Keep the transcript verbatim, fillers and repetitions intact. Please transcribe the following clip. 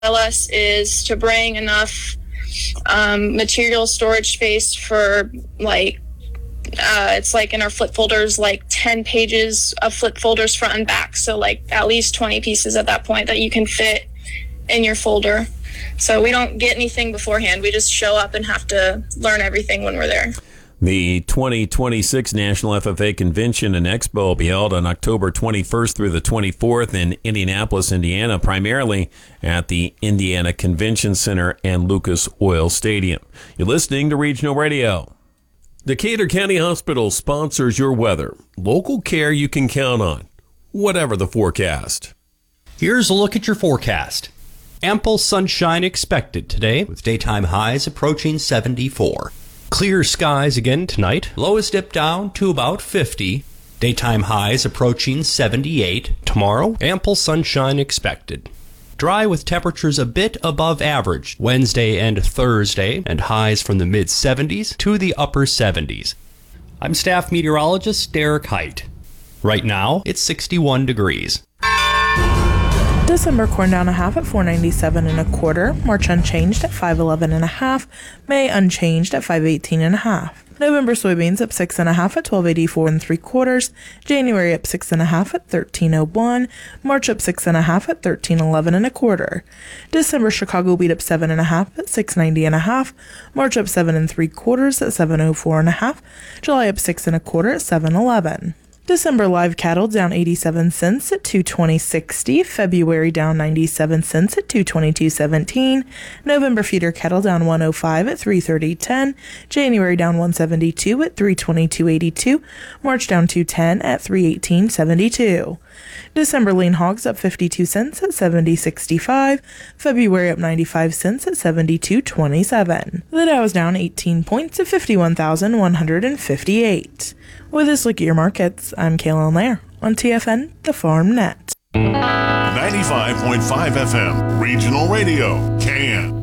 L S is to bring enough um, material storage space for like uh, it's like in our flip folders, like ten pages of flip folders front and back. So like at least twenty pieces at that point that you can fit in your folder. So we don't get anything beforehand. We just show up and have to learn everything when we're there. The twenty twenty-six National F F A Convention and Expo will be held on October twenty-first through the twenty-fourth in Indianapolis, Indiana, primarily at the Indiana Convention Center and Lucas Oil Stadium. You're listening to Regional Radio. Decatur County Hospital sponsors your weather. Local care you can count on, whatever the forecast. Here's a look at your forecast. Ample sunshine expected today, with daytime highs approaching seventy-four. Clear skies again tonight. Lows dip down to about fifty. Daytime highs approaching seventy-eight. Tomorrow, ample sunshine expected. Dry with temperatures a bit above average Wednesday and Thursday, and highs from the mid seventies to the upper seventies. I'm staff meteorologist Derek Height. Right now, it's sixty-one degrees. December corn down a half at four ninety-seven and a quarter. March unchanged at five eleven and a half. May unchanged at five eighteen and a half. November soybeans up six and a half at twelve eighty-four and three quarters. January up six and a half at thirteen oh one. March up six and a half at thirteen eleven and a quarter. December Chicago wheat up seven and a half at six ninety and a half. March up seven and three quarters at seven oh four and a half. July up six and a quarter at seven eleven. December live cattle down eighty-seven cents at two twenty sixty. February down ninety-seven cents at two twenty-two seventeen. November feeder cattle down one oh five at three thirty ten. January down one seventy-two at three twenty-two eighty-two. March down two ten at three eighteen seventy-two. December lean hogs up fifty-two cents at seventy sixty-five. February up ninety-five cents at seventy-two twenty-seven. The Dow is down eighteen points at fifty-one thousand one hundred fifty-eight. With this look at your markets, I'm Kaylin Lair on T F N, the Farm Net. ninety-five point five F M, Regional Radio, K N.